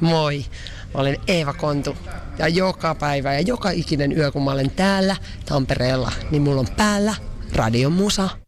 Moi, mä olen Eeva Kontu ja joka päivä ja joka ikinen yö kun mä olen täällä Tampereella, niin mulla on päällä Radion Musa.